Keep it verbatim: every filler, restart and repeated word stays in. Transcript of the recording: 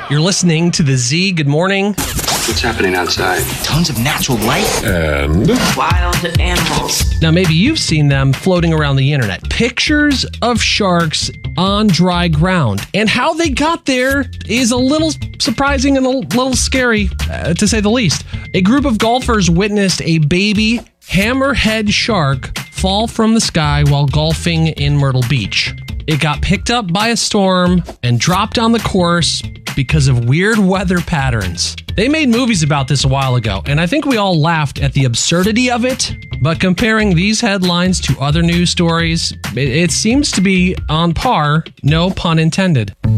You're listening to the Z. Good morning. What's happening outside? Tons of natural light. And wild animals. Now, maybe you've seen them floating around the internet. Pictures of sharks on dry ground. And how they got there is a little surprising and a little scary, uh, to say the least. A group of golfers witnessed a baby hammerhead shark fall from the sky while golfing in Myrtle Beach. It got picked up by a storm and dropped on the course because of weird weather patterns. They made movies about this a while ago, and I think we all laughed at the absurdity of it. But comparing these headlines to other news stories, it, it seems to be on par, no pun intended.